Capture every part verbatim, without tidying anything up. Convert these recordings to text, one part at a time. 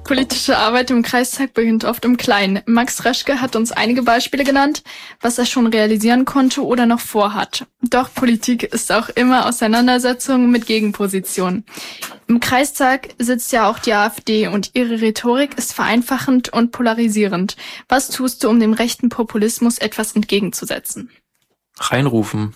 Politische Arbeit im Kreistag beginnt oft im Kleinen. Max Reschke hat uns einige Beispiele genannt, was er schon realisieren konnte oder noch vorhat. Doch Politik ist auch immer Auseinandersetzung mit Gegenpositionen. Im Kreistag sitzt ja auch die AfD und ihre Rhetorik ist vereinfachend und polarisierend. Was tust du, um dem rechten Populismus etwas entgegenzusetzen? Reinrufen.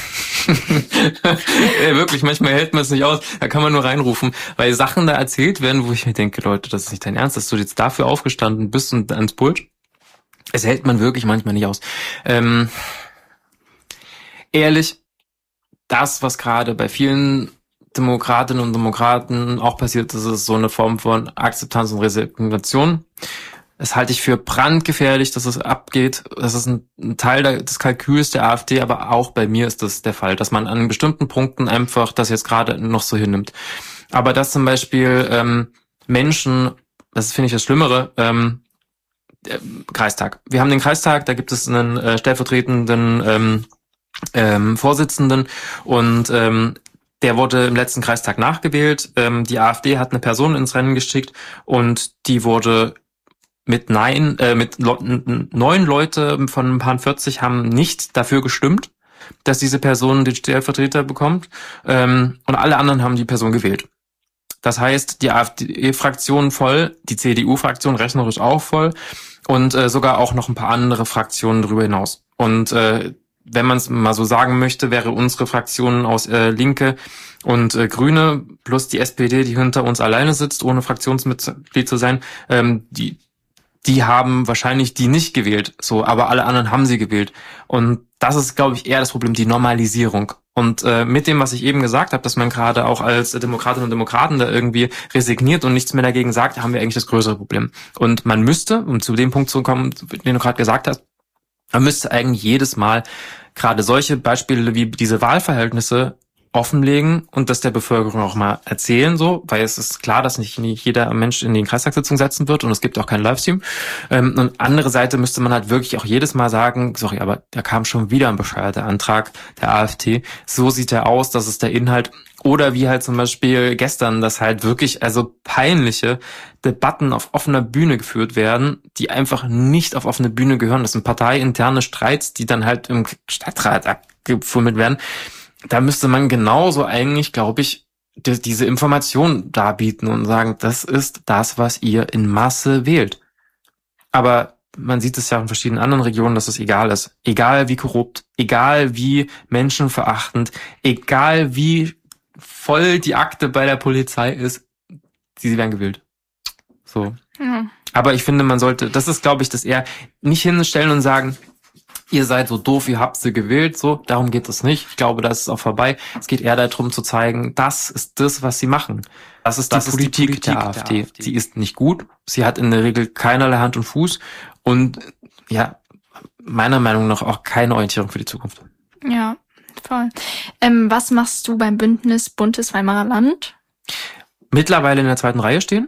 Ja, wirklich, manchmal hält man es nicht aus, da kann man nur reinrufen, weil Sachen da erzählt werden, wo ich mir denke, Leute, das ist nicht dein Ernst, dass du jetzt dafür aufgestanden bist und ans Pult. Es hält man wirklich manchmal nicht aus. Ähm, ehrlich, das, was gerade bei vielen Demokratinnen und Demokraten auch passiert, das ist so eine Form von Akzeptanz und Resignation. Das halte ich für brandgefährlich, dass es abgeht. Das ist ein, ein Teil der, des Kalküls der AfD, aber auch bei mir ist das der Fall, dass man an bestimmten Punkten einfach das jetzt gerade noch so hinnimmt. Aber dass zum Beispiel ähm, Menschen, das finde ich das Schlimmere, ähm, äh, Kreistag. Wir haben den Kreistag, da gibt es einen äh, stellvertretenden ähm, ähm, Vorsitzenden und ähm, der wurde im letzten Kreistag nachgewählt. Ähm, die AfD hat eine Person ins Rennen geschickt und die wurde mit nein, äh, mit Le- neun Leute von ein paar vierzig haben nicht dafür gestimmt, dass diese Person den Stellvertreter bekommt, ähm, und alle anderen haben die Person gewählt. Das heißt, die AfD-Fraktion voll, die C D U-Fraktion rechnerisch auch voll und äh, sogar auch noch ein paar andere Fraktionen darüber hinaus. Und äh, wenn man es mal so sagen möchte, wäre unsere Fraktion aus äh, Linke und äh, Grüne plus die S P D, die hinter uns alleine sitzt, ohne Fraktionsmitglied zu sein, ähm, die die haben wahrscheinlich die nicht gewählt, so, aber alle anderen haben sie gewählt. Und das ist, glaube ich, eher das Problem, die Normalisierung. Und äh, mit dem, was ich eben gesagt habe, dass man gerade auch als Demokratinnen und Demokraten da irgendwie resigniert und nichts mehr dagegen sagt, haben wir eigentlich das größere Problem. Und man müsste, um zu dem Punkt zu kommen, den du gerade gesagt hast, man müsste eigentlich jedes Mal gerade solche Beispiele wie diese Wahlverhältnisse offenlegen und das der Bevölkerung auch mal erzählen, so, weil es ist klar, dass nicht, nicht jeder Mensch in die Kreistagssitzung setzen wird und es gibt auch keinen Livestream. Ähm, und andere Seite müsste man halt wirklich auch jedes Mal sagen, sorry, aber da kam schon wieder ein bescheuerter Antrag der AfD. So sieht er aus, das ist der Inhalt. Oder wie halt zum Beispiel gestern, dass halt wirklich also peinliche Debatten auf offener Bühne geführt werden, die einfach nicht auf offene Bühne gehören. Das sind parteiinterne Streits, die dann halt im Stadtrat abgefummelt werden. Da müsste man genauso eigentlich, glaube ich, die, diese Information darbieten und sagen, das ist das, was ihr in Masse wählt. Aber man sieht es ja in verschiedenen anderen Regionen, dass es egal ist. Egal wie korrupt, egal wie menschenverachtend, egal wie voll die Akte bei der Polizei ist, sie werden gewählt. So. Ja. Aber ich finde, man sollte, das ist, glaube ich, das eher nicht hinstellen und sagen, ihr seid so doof, ihr habt sie gewählt, so, darum geht es nicht. Ich glaube, das ist auch vorbei. Es geht eher darum zu zeigen, das ist das, was sie machen. Das ist, das die, Politik ist die Politik der, der AfD. AfD. Sie ist nicht gut, sie hat in der Regel keinerlei Hand und Fuß und ja, meiner Meinung nach auch keine Orientierung für die Zukunft. Ja, voll. Ähm, was machst du beim Bündnis Buntes Weimarer Land? Mittlerweile in der zweiten Reihe stehen,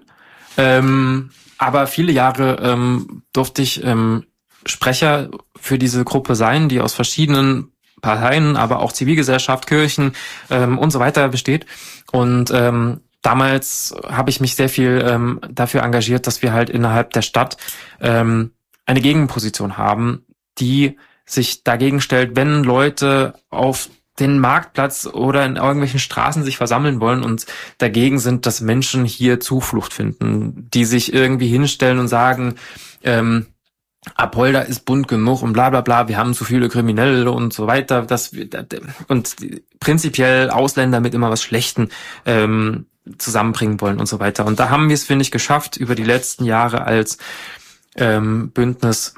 ähm, aber viele Jahre ähm, durfte ich ähm, Sprecher für diese Gruppe sein, die aus verschiedenen Parteien, aber auch Zivilgesellschaft, Kirchen ähm, und so weiter besteht. Und ähm, damals habe ich mich sehr viel ähm, dafür engagiert, dass wir halt innerhalb der Stadt ähm, eine Gegenposition haben, die sich dagegen stellt, wenn Leute auf den Marktplatz oder in irgendwelchen Straßen sich versammeln wollen und dagegen sind, dass Menschen hier Zuflucht finden, die sich irgendwie hinstellen und sagen, ähm, Apolda ist bunt genug und bla bla bla, wir haben zu viele Kriminelle und so weiter, dass wir, und prinzipiell Ausländer mit immer was Schlechtem ähm, zusammenbringen wollen und so weiter. Und da haben wir es, finde ich, geschafft, über die letzten Jahre als ähm, Bündnis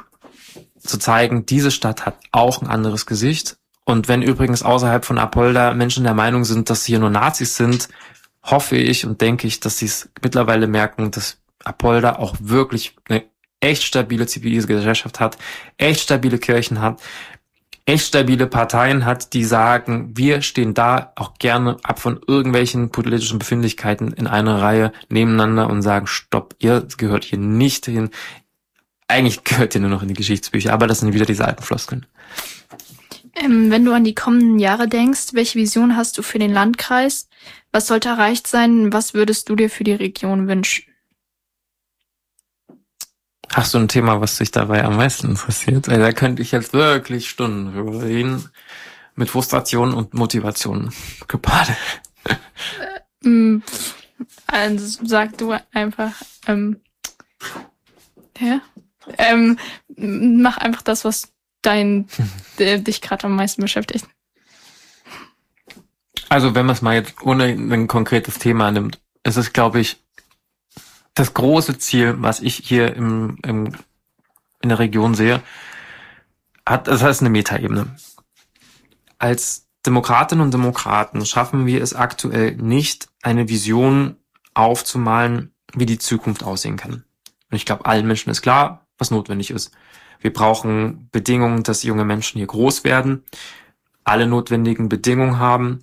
zu zeigen, diese Stadt hat auch ein anderes Gesicht. Und wenn übrigens außerhalb von Apolda Menschen der Meinung sind, dass hier nur Nazis sind, hoffe ich und denke ich, dass sie es mittlerweile merken, dass Apolda auch wirklich eine echt stabile Zivilgesellschaft hat, echt stabile Kirchen hat, echt stabile Parteien hat, die sagen, wir stehen da auch gerne ab von irgendwelchen politischen Befindlichkeiten in einer Reihe nebeneinander und sagen, stopp, ihr gehört hier nicht hin. Eigentlich gehört ihr nur noch in die Geschichtsbücher, aber das sind wieder diese alten Floskeln. Ähm, wenn du an die kommenden Jahre denkst, welche Vision hast du für den Landkreis? Was sollte erreicht sein? Was würdest du dir für die Region wünschen? Hast du ein Thema, was dich dabei am meisten interessiert? Also da könnte ich jetzt wirklich Stunden drüber reden. Mit Frustration und Motivation gepaart. Äh, also sag du einfach, ähm, ja, ähm, mach einfach das, was dein, äh, dich gerade am meisten beschäftigt. Also wenn man es mal jetzt ohne ein konkretes Thema nimmt, ist es, glaube ich, das große Ziel, was ich hier im, im in der Region sehe, hat, das heißt eine Metaebene. Als Demokratinnen und Demokraten schaffen wir es aktuell nicht, eine Vision aufzumalen, wie die Zukunft aussehen kann. Und ich glaube, allen Menschen ist klar, was notwendig ist. Wir brauchen Bedingungen, dass junge Menschen hier groß werden, alle notwendigen Bedingungen haben,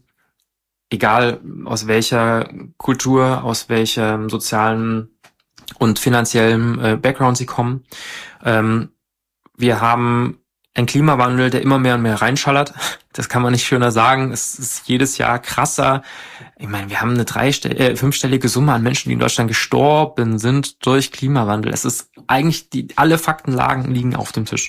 egal aus welcher Kultur, aus welchem sozialen und finanziellen äh, Background sie kommen. Ähm, wir haben einen Klimawandel, der immer mehr und mehr reinschallert. Das kann man nicht schöner sagen. Es ist jedes Jahr krasser. Ich meine, wir haben eine dreistell- äh, fünfstellige Summe an Menschen, die in Deutschland gestorben sind durch Klimawandel. Es ist eigentlich, die alle Faktenlagen liegen auf dem Tisch.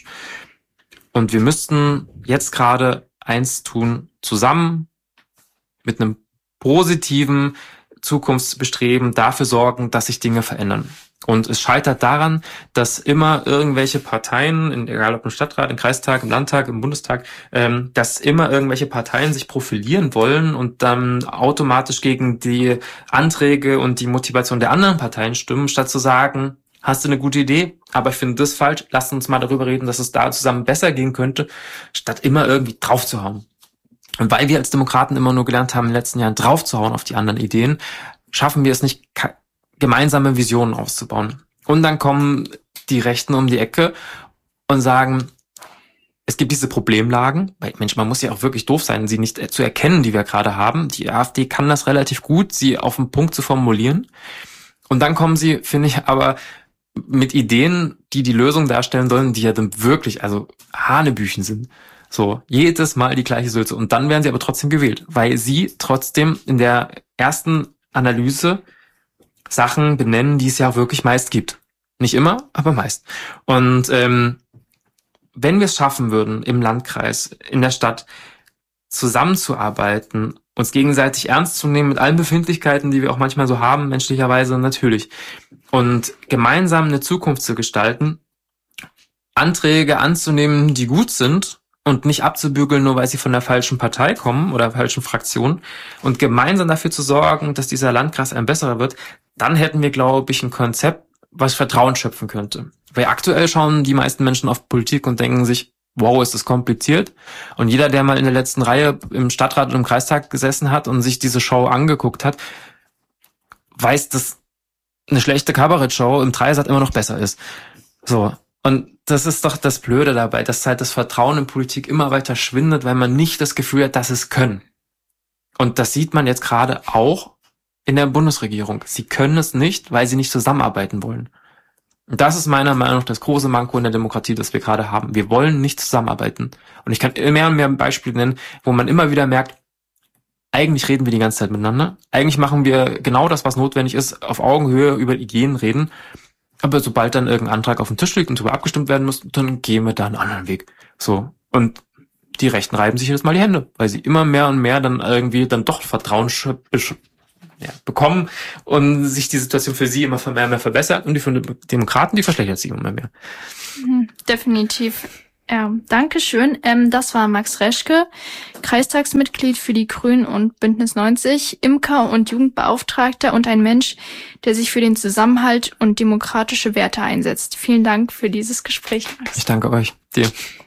Und wir müssten jetzt gerade eins tun, zusammen mit einem positiven Zukunftsbestreben dafür sorgen, dass sich Dinge verändern. Und es scheitert daran, dass immer irgendwelche Parteien, egal ob im Stadtrat, im Kreistag, im Landtag, im Bundestag, ähm, dass immer irgendwelche Parteien sich profilieren wollen und dann automatisch gegen die Anträge und die Motivation der anderen Parteien stimmen, statt zu sagen, hast du eine gute Idee, aber ich finde das falsch, lass uns mal darüber reden, dass es da zusammen besser gehen könnte, statt immer irgendwie draufzuhauen. Und weil wir als Demokraten immer nur gelernt haben, in den letzten Jahren draufzuhauen auf die anderen Ideen, schaffen wir es nicht, gemeinsame Visionen aufzubauen. Und dann kommen die Rechten um die Ecke und sagen, es gibt diese Problemlagen, weil Mensch, man muss ja auch wirklich doof sein, sie nicht zu erkennen, die wir gerade haben. Die AfD kann das relativ gut, sie auf den Punkt zu formulieren. Und dann kommen sie, finde ich, aber mit Ideen, die die Lösung darstellen sollen, die ja dann wirklich, also Hanebüchen sind. So, jedes Mal die gleiche Sülze. Und dann werden sie aber trotzdem gewählt, weil sie trotzdem in der ersten Analyse Sachen benennen, die es ja auch wirklich meist gibt. Nicht immer, aber meist. Und ähm, wenn wir es schaffen würden, im Landkreis, in der Stadt zusammenzuarbeiten, uns gegenseitig ernst zu nehmen mit allen Befindlichkeiten, die wir auch manchmal so haben, menschlicherweise natürlich, und gemeinsam eine Zukunft zu gestalten, Anträge anzunehmen, die gut sind, und nicht abzubügeln, nur weil sie von der falschen Partei kommen oder falschen Fraktion, und gemeinsam dafür zu sorgen, dass dieser Landkreis ein besserer wird, dann hätten wir, glaube ich, ein Konzept, was Vertrauen schöpfen könnte. Weil aktuell schauen die meisten Menschen auf Politik und denken sich, wow, ist das kompliziert. Und jeder, der mal in der letzten Reihe im Stadtrat und im Kreistag gesessen hat und sich diese Show angeguckt hat, weiß, dass eine schlechte Kabarettshow im Dreisat immer noch besser ist. So. Und das ist doch das Blöde dabei, dass halt das Vertrauen in Politik immer weiter schwindet, weil man nicht das Gefühl hat, dass es können. Und das sieht man jetzt gerade auch in der Bundesregierung. Sie können es nicht, weil sie nicht zusammenarbeiten wollen. Und das ist meiner Meinung nach das große Manko in der Demokratie, das wir gerade haben. Wir wollen nicht zusammenarbeiten. Und ich kann mehr und mehr Beispiele nennen, wo man immer wieder merkt, eigentlich reden wir die ganze Zeit miteinander. Eigentlich machen wir genau das, was notwendig ist, auf Augenhöhe über Ideen reden. Aber sobald dann irgendein Antrag auf dem Tisch liegt und darüber abgestimmt werden muss, dann gehen wir da einen anderen Weg. So. Und die Rechten reiben sich jedes Mal die Hände, weil sie immer mehr und mehr dann irgendwie dann doch Vertrauen ja, bekommen und sich die Situation für sie immer mehr und mehr verbessert, und die für die Demokraten, die verschlechtert sich immer mehr. Definitiv. Ja, Dankeschön. Ähm, das war Max Reschke, Kreistagsmitglied für die Grünen und Bündnis neunzig, Imker und Jugendbeauftragter und ein Mensch, der sich für den Zusammenhalt und demokratische Werte einsetzt. Vielen Dank für dieses Gespräch, Max. Ich danke euch. Dir.